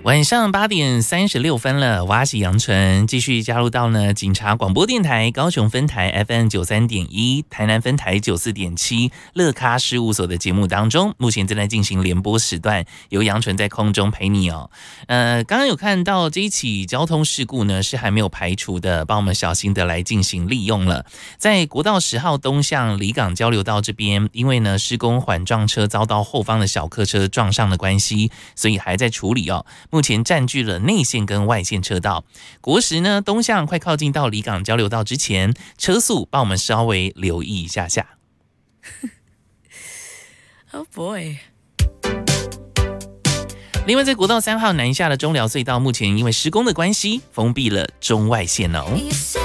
晚上8:36了，我是杨纯，继续加入到呢警察广播电台高雄分台 FM93.1、台南分台94.7乐咖事务所的节目当中，目前正在进行联播时段，由杨纯在空中陪你哦。刚刚有看到这一起交通事故呢，是还没有排除的，帮我们小心的来进行利用了。在国道10号东向离港交流道这边，因为呢施工缓撞车遭到后方的小客车撞上的关系，所以还在处理哦。目前占据了内线跟外线车道。国10呢东向快靠近到离港交流道之前，车速帮我们稍微留意一下下。 Oh boy。 另外，在国道3号南下的中寮隧道，目前因为施工的关系，封闭了中外线哦。